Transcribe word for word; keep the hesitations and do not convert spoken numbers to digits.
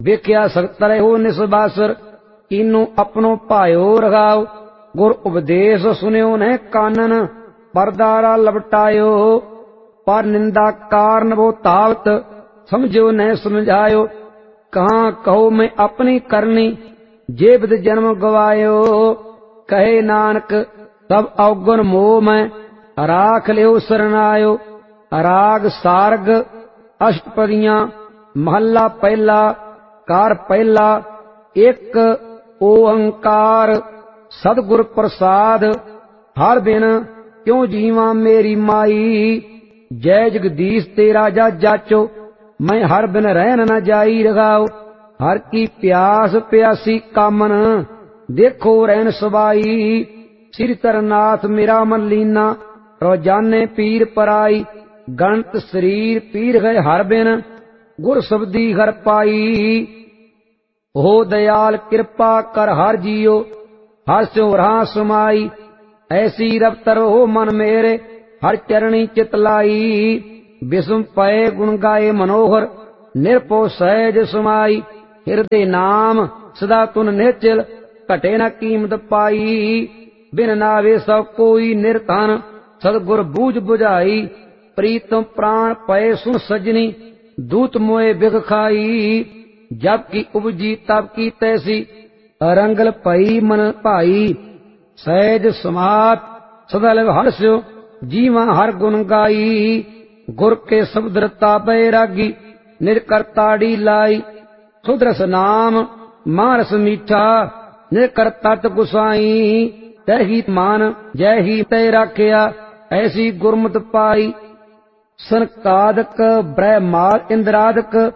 ਵੇਖਿਆ ਸਖਤ ਰਹਿਓ ਨਿਸਬਾਸਰ, कीनू अपनो भायो रगाओ। गुर उपदेश सुनियो ने कानन, परदारा लपटायो। पर निंदा कारण वो तावत, समझो ने समझायो। कहाँ कहो मैं अपनी करनी, जे बिद जन्म गवायो। कहे नानक सब अवगुण मोह में, राख लियो सरनायो। राग सारग अष्टपदियां, महला पहला, कार पहला, एक ओंकार सतगुर प्रसाद। हर बिन क्यों जीवा मेरी माई, जय जगदीश तेरा जा जाचो। मैं हर बिन रहन न जाई रगाओ। हर की प्यास प्यासी कामन, देखो रहन सबाई। श्री तरनाथ मेरा मन लीना, रोजाने पीर पराई। गणत शरीर पीर गए हर बिन, गुर शब्दी हर पाई। हो दयाल कृपा कर हर जियो, हर स्यो रहा समाई। ऐसी रफ्तर हो मन मेरे, हर चरणी चितलाई। विषम पय गुण गाए मनोहर, निरपो सहज समाई। हृदय नाम सदा तुन निश्चल, घटे न कीमत पाई। बिन नावे सब कोई निर्धन, सतगुर बूझ बुझाई। प्रीतम प्राण पय सुन सजनी, दूत मोए बिख खाई। जब की उपजी तब की तैसी, रंगल पई मन भाई। सहज समात सदल हर्ष्यो, जीवा हर गुण गाई। गुर के शब्दरता बैरागी, निज करताड़ी लाई। सुदरस नाम मारस मीठा, निज करतत गुसाई। तही मान जय ही तय राखिया, ऐसी गुरमत पाई। सनकादक ब्रह्माद इंद्रादक,